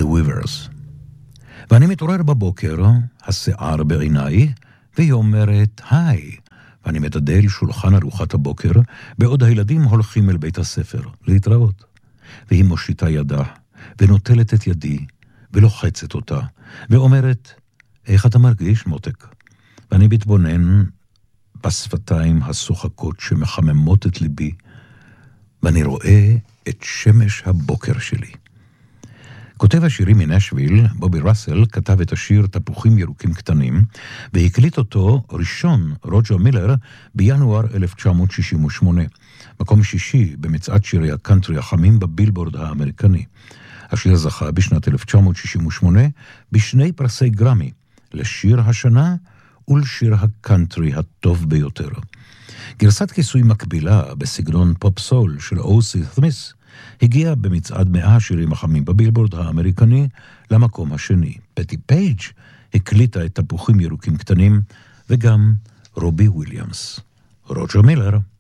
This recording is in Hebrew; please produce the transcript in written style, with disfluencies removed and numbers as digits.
The Weavers. ואני מתעורר בבוקר, השיער בעיניי, והיא אומרת, היי, ואני מתעדל שולחן ארוחת הבוקר, בעוד הילדים הולכים אל בית הספר, להתראות. והיא מושיטה ידה, ונוטלת את ידי, ולוחצת אותה, ואומרת, איך אתה מרגיש, מותק? ואני מתבונן בשפתיים השוחקות שמחממות את ליבי, ואני רואה את שמש הבוקר שלי. כותב השירים מנשוויל, בובי ראסל, כתב את השיר תפוחים ירוקים קטנים, והקליט אותו ראשון, רוג'ר מילר, בינואר 1968, מקום שישי במצעד שירי הקאנטרי החמים בבילבורד האמריקני. השיר זכה בשנת 1968 בשני פרסי גרמי, לשיר השנה ולשיר הקאנטרי הטוב ביותר. גרסת כיסוי מקבילה בסגנון פופ סול של אוסי סמית' הגיע במצעד 100 השירים החמים בבילבורד האמריקני למקום השני. פטי פייג' הקליטה את תפוחים ירוקים קטנים, וגם רובי וויליאמס. רוג'ר מילר.